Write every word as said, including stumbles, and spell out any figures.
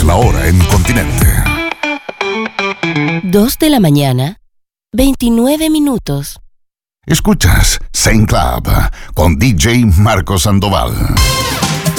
la hora en continente. Dos de la mañana, veintinueve minutos. Escuchas Zen Club con D J Marco Sandoval.